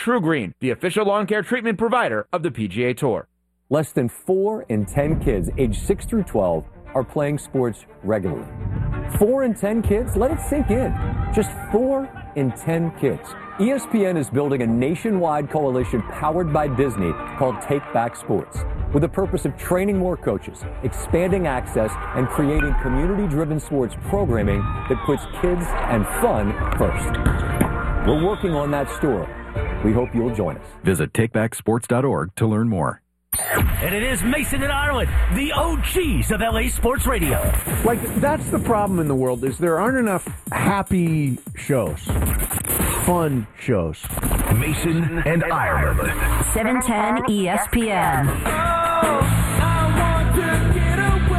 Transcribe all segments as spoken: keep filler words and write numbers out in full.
TruGreen, the official lawn care treatment provider of the P G A Tour. Less than four in ten kids aged six through twelve are playing sports regularly. Four in ten kids? Let it sink in. Just four in ten kids. E S P N is building a nationwide coalition powered by Disney called Take Back Sports, with the purpose of training more coaches, expanding access, and creating community-driven sports programming that puts kids and fun first. We're working on that story. We hope you'll join us. Visit take back sports dot org to learn more. And it is Mason and Ireland, the O Gs of L A Sports Radio. Like, that's the problem in the world, is there aren't enough happy shows, fun shows. Mason and Ireland. seven ten E S P N. Oh, I want to get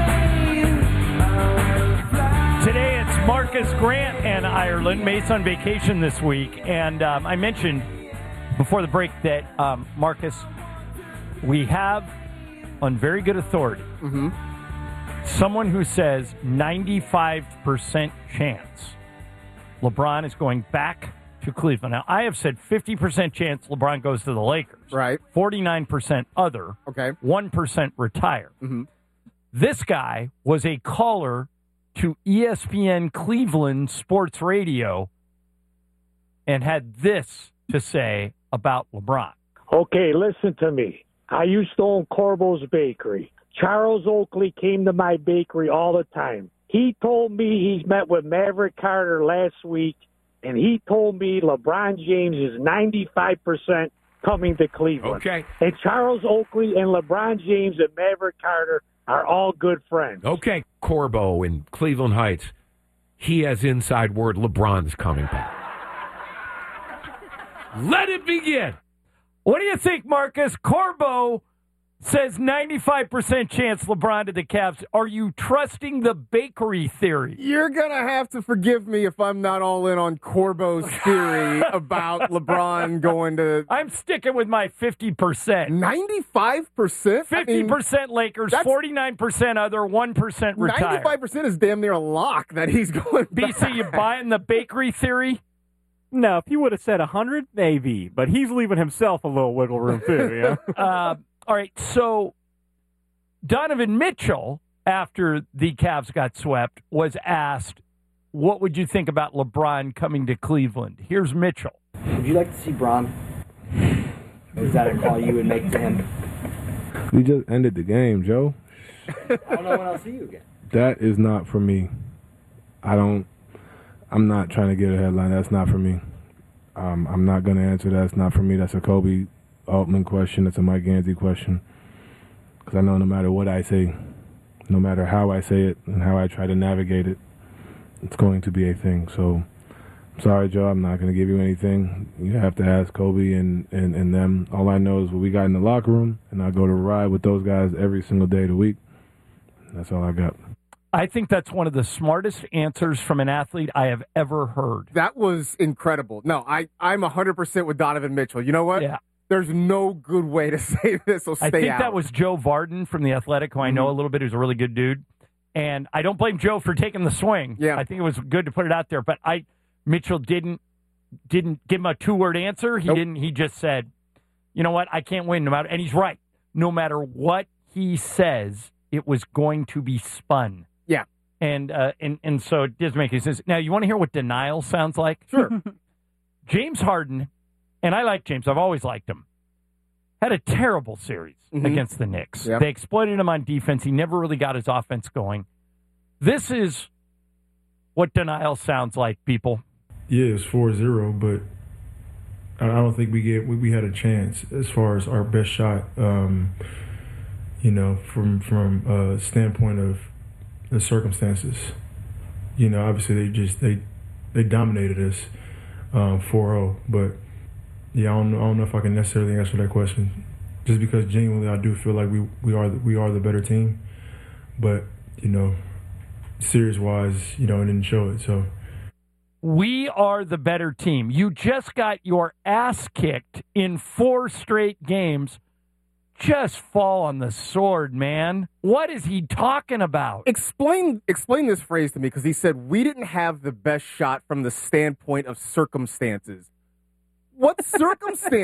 away. Today it's Marcus Grant and Ireland. Mace on vacation this week. And um, I mentioned before the break that, um, Marcus, we have on very good authority mm-hmm. someone who says ninety-five percent chance LeBron is going back to Cleveland. Now, I have said fifty percent chance LeBron goes to the Lakers. Right. forty-nine percent other. Okay. one percent retire. Mm-hmm. This guy was a caller to E S P N Cleveland Sports Radio and had this to say about LeBron. Okay, listen to me. I used to own Corbo's Bakery. Charles Oakley came to my bakery all the time. He told me he's met with Maverick Carter last week, and he told me LeBron James is ninety-five percent coming to Cleveland. Okay. And Charles Oakley and LeBron James and Maverick Carter are all good friends. Okay, Corbo in Cleveland Heights, he has inside word LeBron's coming back. Let it begin. What do you think, Marcus? Corbo says ninety-five percent chance LeBron to the Cavs. Are you trusting the bakery theory? You're going to have to forgive me if I'm not all in on Corbo's theory about LeBron going to... I'm sticking with my fifty percent. ninety-five percent? fifty percent I mean, Lakers, forty-nine percent other, one percent retire. ninety-five percent is damn near a lock that he's going B C, you buying the bakery theory? No, if you would have said one hundred, maybe. But he's leaving himself a little wiggle room, too. Yeah. uh, all right, so Donovan Mitchell, after the Cavs got swept, was asked, what would you think about LeBron coming to Cleveland? Here's Mitchell. Would you like to see Bron? Is that a call you would make to him? We just ended the game, Joe. I don't know when I'll see you again. That is not for me. I don't... I'm not trying to get a headline. That's not for me. Um, I'm not going to answer that. That's not for me. That's a Kobe Altman question. That's a Mike Gansey question. Because I know no matter what I say, no matter how I say it and how I try to navigate it, it's going to be a thing. So, I'm sorry, Joe. I'm not going to give you anything. You have to ask Kobe and, and, and them. All I know is what we got in the locker room, and I go to ride with those guys every single day of the week. That's all I got. I think that's one of the smartest answers from an athlete I have ever heard. That was incredible. No, I, I'm one hundred percent with Donovan Mitchell. You know what? Yeah. There's no good way to say this, so stay out. I think out. That was Joe Varden from The Athletic, who I know mm-hmm. a little bit, who's a really good dude. And I don't blame Joe for taking the swing. Yeah. I think it was good to put it out there. But I, Mitchell didn't didn't give him a two-word answer. He nope. didn't. He just said, you know what? I can't win no matter. And he's right. No matter what he says, it was going to be spun. Yeah. And uh, and and so it does make any sense. Now, you want to hear what denial sounds like? Sure. James Harden, and I like James. I've always liked him, had a terrible series mm-hmm. against the Knicks. Yep. They exploited him on defense. He never really got his offense going. This is what denial sounds like, people. Yeah, it's four zero, but I don't think we gave we, we had a chance as far as our best shot. Um, you know, from from a standpoint of the circumstances, you know, obviously they just they they dominated us um, four oh. But yeah, I don't know, I don't know if I can necessarily answer that question, just because genuinely I do feel like we we are the, we are the better team. But you know, series wise, you know, it didn't show it. So we are the better team. You just got your ass kicked in four straight games. Just fall on the sword, man. What is he talking about? Explain explain this phrase to me, because he said we didn't have the best shot from the standpoint of circumstances. What circumstance?